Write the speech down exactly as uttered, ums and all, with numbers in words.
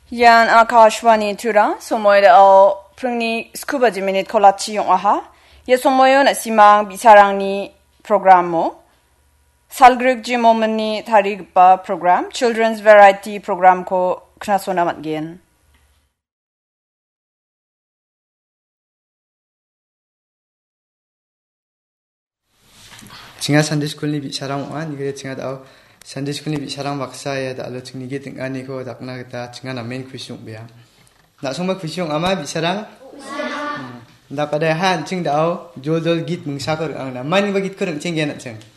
Yan Akashwani Tura, Somoy o Prungni Scuba Jiminit Kolachi Yung Aha, Yesomoyo na Simang Bisarang ni program mo. Salgrug Jimoman ni Tarigpa program, Children's Variety program ko knasona matgin. Cinga Sunday School ni bicarang wan, ni kita cinga tahu Sunday School ni bicarang baksa ya dah lo cingi kita tengah ni ko tak nak kita cinga namen kuisyung biar. Nak semua kuisyung ama bicarang? Dah pada han cing tahu jodol git mengsa korang na, mana bagi korang cing dia nak cing.